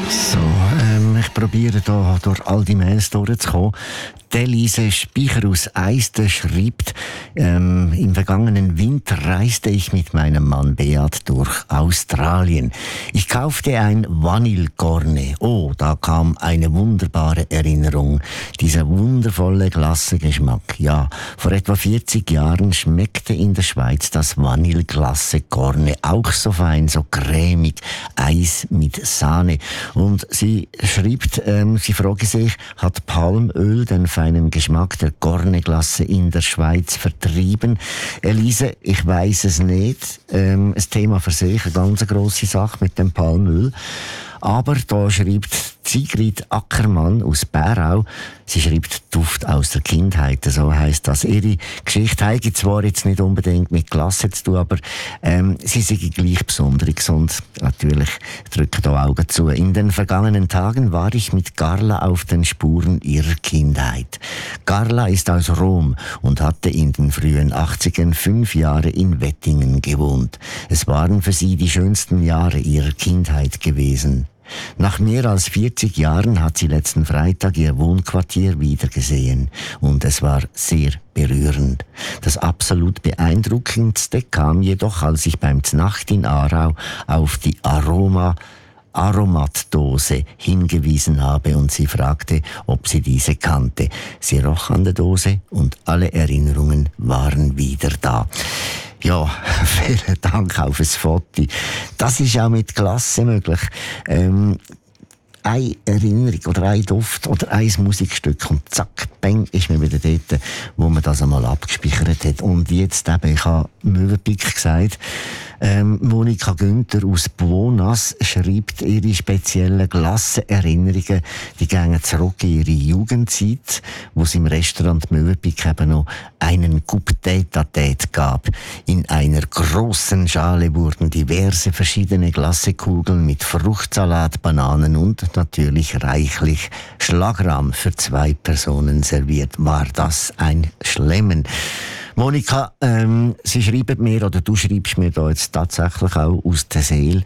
So, ich probiere da durch all die Mails durchzukommen. Elise Speicher aus Eisten schreibt, im vergangenen Winter reiste ich mit meinem Mann Beat durch Australien. Ich kaufte ein Vanillecornet. Oh, da kam eine wunderbare Erinnerung. Dieser wundervolle Glassegeschmack. Ja, vor etwa 40 Jahren schmeckte in der Schweiz das Vanilleglasse-Cornet auch so fein, so cremig, Eis mit Sahne. Und sie schreibt, sie frage sich, hat Palmöl den feinen Geschmack der Cornetglasse in der Schweiz vertrieben? Elise, ich weiss es nicht. Ein Thema für sich, eine ganz grosse Sache mit dem Palmöl. Aber da schreibt Sigrid Ackermann aus Bärau, sie schreibt Duft aus der Kindheit, so heisst das. Ihre Geschichte hat zwar jetzt nicht unbedingt mit Klasse zu tun, aber sie sind gleich Besonderes und natürlich drücken da Augen zu. In den vergangenen Tagen war ich mit Carla auf den Spuren ihrer Kindheit. Carla ist aus Rom und hatte in den frühen 80ern 5 Jahre in Wettingen gewohnt. Es waren für sie die schönsten Jahre ihrer Kindheit gewesen. Nach mehr als 40 Jahren hat sie letzten Freitag ihr Wohnquartier wiedergesehen und es war sehr berührend. Das absolut beeindruckendste kam jedoch, als ich beim Znacht in Aarau auf die Aromatdose hingewiesen habe und sie fragte, ob sie diese kannte. Sie roch an der Dose und alle Erinnerungen waren wieder da. Ja, vielen Dank auf das Foto. Das ist auch mit Klasse möglich. Eine Erinnerung oder ein Duft oder ein Musikstück und zack, bang, ist mir wieder dort, wo man das einmal abgespeichert hat. Und jetzt eben, ich habe Möwenpick gesagt, Monika Günther aus Buonas schreibt ihre speziellen Glassenerinnerungen, die gehen zurück in ihre Jugendzeit, wo es im Restaurant Möwenpick eben noch einen Coupe Tête-à-Tête gab. In einer grossen Schale wurden diverse verschiedene Glassekugeln mit Fruchtsalat, Bananen und natürlich reichlich Schlagrahm für 2 Personen serviert. War das ein Schlemmen? Monika, sie schreiben mir, oder du schreibst mir da jetzt tatsächlich auch aus der Seele,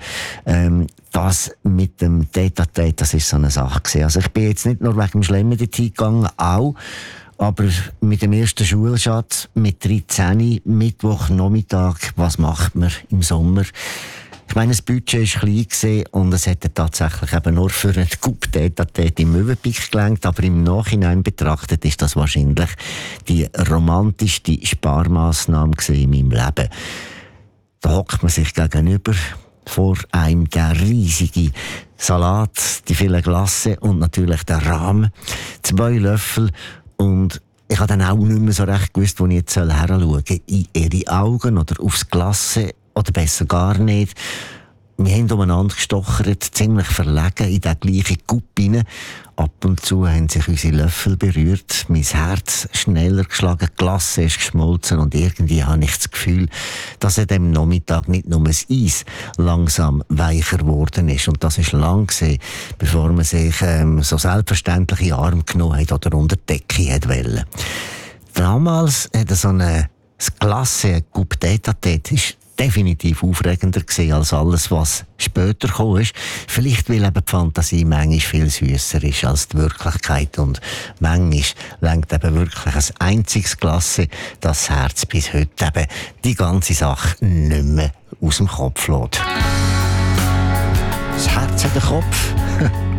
das mit dem Tête-à-Tête, das ist so eine Sache gewesen. Also ich bin jetzt nicht nur wegen dem Schlemmen dorthin gegangen, auch, aber mit dem ersten Schulschatz, mit 13, Mittwochnachmittag, was macht man im Sommer? Ich meine, das Budget war klein gewesen und es hätte tatsächlich eben nur für einen Coupe Tête-à-Tête im Möwenpick gelangt, aber im Nachhinein betrachtet ist das wahrscheinlich die romantischste Sparmaßnahme in meinem Leben. Da hockt man sich gegenüber, vor einem der riesige Salat, die vielen Glasse und natürlich der Rahm, 2 Löffel und ich habe dann auch nicht mehr so recht gewusst, wo ich jetzt heranschauen soll. In ihre Augen oder aufs Glasse oder besser gar nicht. Wir haben umeinander gestochert, ziemlich verlegen in den gleichen Coupe rein. Ab und zu haben sich unsere Löffel berührt, mein Herz schneller geschlagen, die Glasse ist geschmolzen und irgendwie habe ich das Gefühl, dass an dem Nachmittag nicht nur das Eis langsam weicher geworden ist. Und das ist lang gewesen, bevor man sich so selbstverständlich in den Arm genommen hat oder unter die Decke hat wollen. Damals hat so eine Glasse, Coupe Tête-à-Tête, definitiv aufregender gewesen als alles, was später gekommen ist. Vielleicht, weil eben die Fantasie manchmal viel süsser ist als die Wirklichkeit und manchmal lenkt eben wirklich ein einziges Glas das Herz bis heute eben die ganze Sache nicht mehr aus dem Kopf lässt. Das Herz hat den Kopf.